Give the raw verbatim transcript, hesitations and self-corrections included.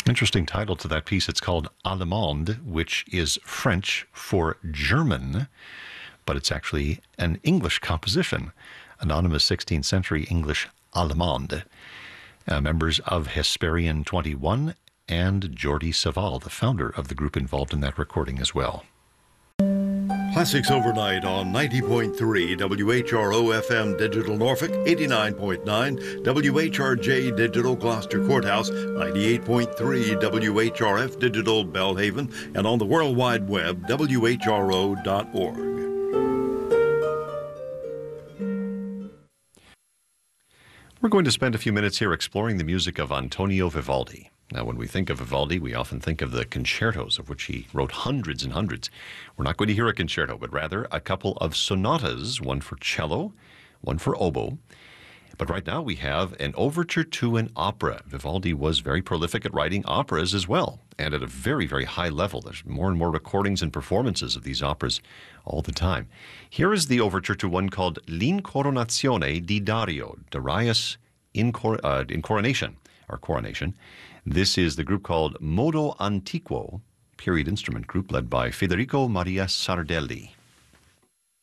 Interesting title to that piece. It's called Allemande, which is French for German, but it's actually an English composition. Anonymous sixteenth century English Allemande. Uh, members of Hesperian twenty-one and Jordi Savall, the founder of the group, involved in that recording as well. Classics Overnight on ninety point three W H R O F M Digital Norfolk, eighty-nine point nine W H R J Digital Gloucester Courthouse, ninety-eight point three W H R F Digital Belhaven, and on the World Wide Web, W H R O dot org. We're going to spend a few minutes here exploring the music of Antonio Vivaldi. Now, when we think of Vivaldi, we often think of the concertos, of which he wrote hundreds and hundreds. We're not going to hear a concerto, but rather a couple of sonatas, one for cello, one for oboe. But right now we have an overture to an opera. Vivaldi was very prolific at writing operas as well, and at a very, very high level. There's more and more recordings and performances of these operas all the time. Here is the overture to one called L'Incoronazione di Dario, Darius in, cor- uh, in Coronation, or Coronation. This is the group called Modo Antiquo, period instrument group led by Federico Maria Sardelli.